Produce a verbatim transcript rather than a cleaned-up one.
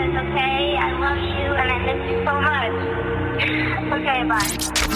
okay? I love you and I miss you so much. Okay, bye.